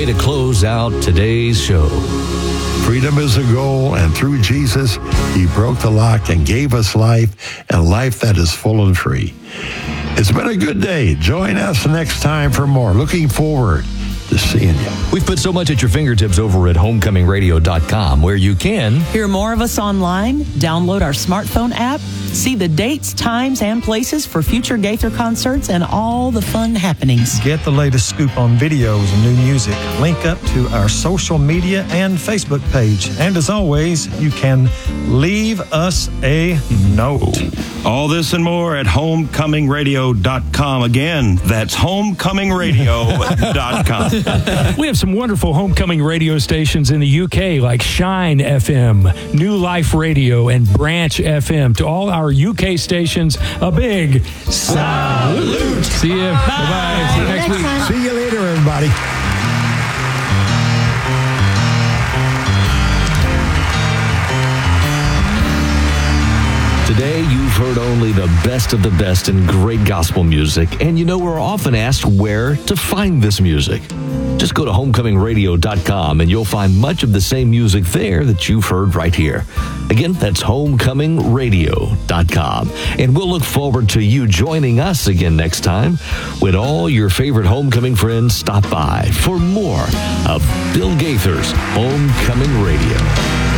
way to close out today's show. Freedom is a goal, and through Jesus, he broke the lock and gave us life, and life that is full and free. It's been a good day. Join us next time for more. Looking forward to seeing you. We've put so much at your fingertips over at homecomingradio.com, where you can hear more of us online, download our smartphone app, see the dates, times, and places for future Gaither concerts, and all the fun happenings. Get the latest scoop on videos and new music. Link up to our social media and Facebook page. And as always, you can leave us a note. All this and more at homecomingradio.com. Again, that's homecomingradio.com. We have some wonderful homecoming radio stations in the UK like Shine FM, New Life Radio, and Branch FM. To all our UK stations, a big salute. See you. Bye-bye. See you next week. See you later, everybody. Today, you've heard only the best of the best in great gospel music. And you know, we're often asked where to find this music. Just go to homecomingradio.com and you'll find much of the same music there that you've heard right here. Again, that's homecomingradio.com. And we'll look forward to you joining us again next time when all your favorite homecoming friends stop by for more of Bill Gaither's Homecoming Radio.